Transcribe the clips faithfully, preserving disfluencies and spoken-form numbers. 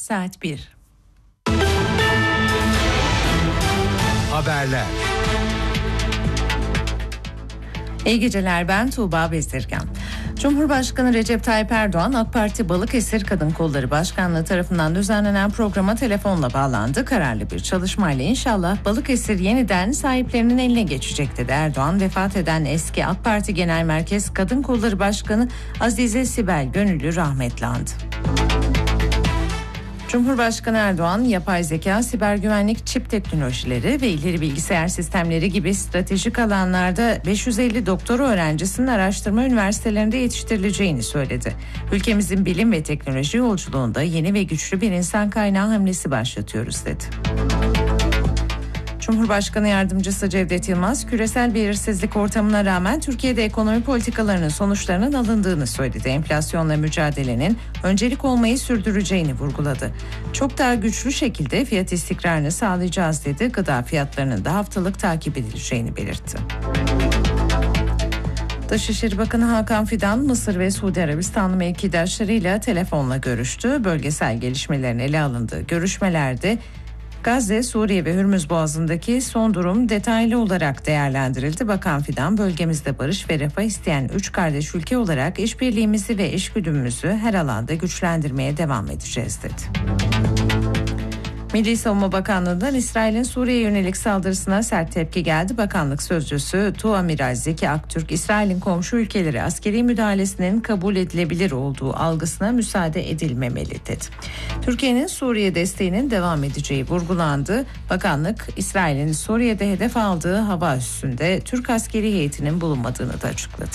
Saat bir. Haberler. İyi geceler, ben Tuğba Bezirgan. Cumhurbaşkanı Recep Tayyip Erdoğan, AK Parti Balıkesir Kadın Kolları Başkanlığı tarafından düzenlenen programa telefonla bağlandı. Kararlı bir çalışmayla inşallah Balıkesir yeniden sahiplerinin eline geçecek dedi Erdoğan. Vefat eden eski AK Parti Genel Merkez Kadın Kolları Başkanı Azize Sibel Gönüllü rahmetli andı. Cumhurbaşkanı Erdoğan, yapay zeka, siber güvenlik, çip teknolojileri ve ileri bilgisayar sistemleri gibi stratejik alanlarda beş yüz elli doktora öğrencisinin araştırma üniversitelerinde yetiştirileceğini söyledi. Ülkemizin bilim ve teknoloji yolculuğunda yeni ve güçlü bir insan kaynağı hamlesi başlatıyoruz dedi. Cumhurbaşkanı Yardımcısı Cevdet Yılmaz, küresel belirsizlik ortamına rağmen Türkiye'de ekonomi politikalarının sonuçlarının alındığını söyledi. Enflasyonla mücadelenin öncelik olmayı sürdüreceğini vurguladı. Çok daha güçlü şekilde fiyat istikrarını sağlayacağız dedi. Gıda fiyatlarının da haftalık takip edileceğini belirtti. Dışişleri Bakanı Hakan Fidan, Mısır ve Suudi Arabistanlı mevkidaşlarıyla telefonla görüştü. Bölgesel gelişmelerin ele alındığı görüşmelerde Gazze, Suriye ve Hürmüz Boğazı'ndaki son durum detaylı olarak değerlendirildi. Bakan Fidan, bölgemizde barış ve refah isteyen üç kardeş ülke olarak işbirliğimizi ve işgüdümümüzü her alanda güçlendirmeye devam edeceğiz dedi. Milli Savunma Bakanlığı'ndan İsrail'in Suriye'ye yönelik saldırısına sert tepki geldi. Bakanlık sözcüsü Tuamiral Zeki Aktürk, İsrail'in komşu ülkeleri askeri müdahalesinin kabul edilebilir olduğu algısına müsaade edilmemeli dedi. Türkiye'nin Suriye desteğinin devam edeceği vurgulandı. Bakanlık, İsrail'in Suriye'de hedef aldığı hava üssünde Türk askeri heyetinin bulunmadığını da açıkladı.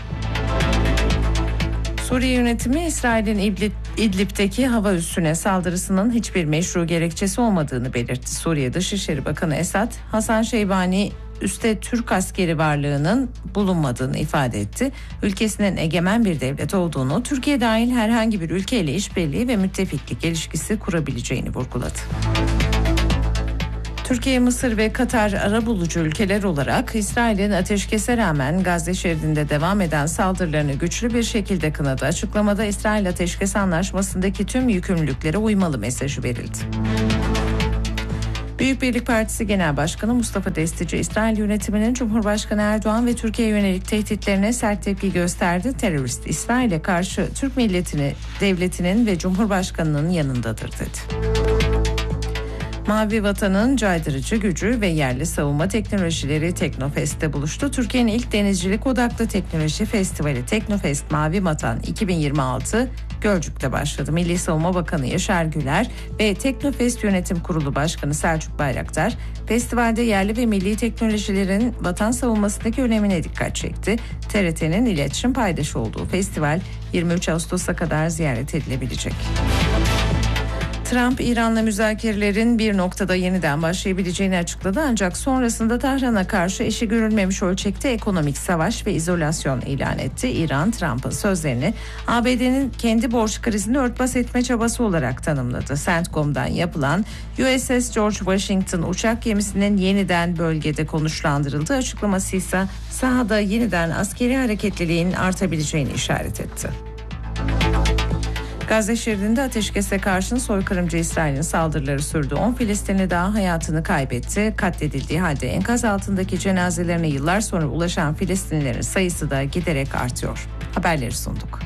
Suriye yönetimi, İsrail'in İdlib, İdlib'deki hava üssüne saldırısının hiçbir meşru gerekçesi olmadığını belirtti. Suriye Dışişleri Bakanı Esad, Hasan Şeybani üste Türk askeri varlığının bulunmadığını ifade etti. Ülkesinin egemen bir devlet olduğunu, Türkiye dahil herhangi bir ülkeyle işbirliği ve müttefiklik ilişkisi kurabileceğini vurguladı. Türkiye, Mısır ve Katar arabulucu ülkeler olarak İsrail'in ateşkese rağmen Gazze şeridinde devam eden saldırılarını güçlü bir şekilde kınadı. Açıklamada İsrail Ateşkes Anlaşması'ndaki tüm yükümlülüklere uymalı mesajı verildi. Büyük Birlik Partisi Genel Başkanı Mustafa Destici, İsrail yönetiminin Cumhurbaşkanı Erdoğan ve Türkiye'ye yönelik tehditlerine sert tepki gösterdi. Terörist İsrail'e karşı Türk milletini, devletinin ve Cumhurbaşkanı'nın yanındadır dedi. Mavi Vatan'ın caydırıcı gücü ve yerli savunma teknolojileri Teknofest'te buluştu. Türkiye'nin ilk denizcilik odaklı teknoloji festivali Teknofest Mavi Vatan iki bin yirmi altı Gölcük'te başladı. Milli Savunma Bakanı Yaşar Güler ve Teknofest Yönetim Kurulu Başkanı Selçuk Bayraktar, festivalde yerli ve milli teknolojilerin vatan savunmasındaki önemine dikkat çekti. T R T'nin iletişim paydaşı olduğu festival yirmi üç Ağustos'a kadar ziyaret edilebilecek. Trump, İran'la müzakerelerin bir noktada yeniden başlayabileceğini açıkladı, ancak sonrasında Tahran'a karşı eşi görülmemiş ölçekte ekonomik savaş ve izolasyon ilan etti. İran, Trump'ın sözlerini A B D'nin kendi borç krizini örtbas etme çabası olarak tanımladı. CENTCOM'dan yapılan U S S George Washington uçak gemisinin yeniden bölgede konuşlandırıldığı açıklaması ise sahada yeniden askeri hareketliliğin artabileceğini işaret etti. Gazze şeridinde ateşkese karşın soykırımcı İsrail'in saldırıları sürdü. on Filistinli daha hayatını kaybetti. Katledildiği halde enkaz altındaki cenazelerine yıllar sonra ulaşan Filistinlilerin sayısı da giderek artıyor. Haberleri sunduk.